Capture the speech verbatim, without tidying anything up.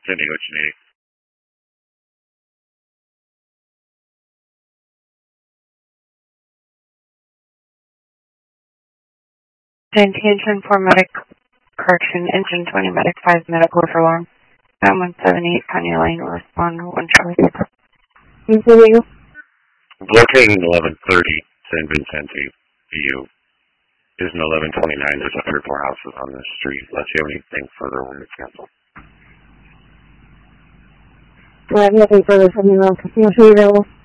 San Diego, what you need. Attention for medic correction, engine twenty, medic five, medical for alarm. nine one seven eight, Pioneer Lane, respond one Charlie. San Diego. Locating eleven thirty San Vicente View. There's an eleven twenty-nine. There's three or four houses on this street. Unless you have anything further, we'll cancel. Do I have nothing further from you, Casino Street available?